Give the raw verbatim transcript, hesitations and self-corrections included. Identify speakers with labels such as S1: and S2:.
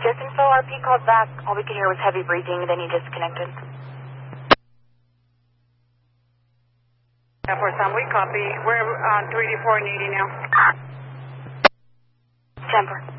S1: Gus Info, R P called back. All we could hear was heavy breathing, then he disconnected.
S2: Air Force One, we copy. We're on three D four and eighty now.
S1: Temper.